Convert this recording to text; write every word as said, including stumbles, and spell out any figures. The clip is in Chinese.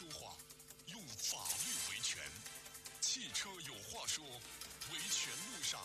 说话，用法律维权。汽车有话说，维权路上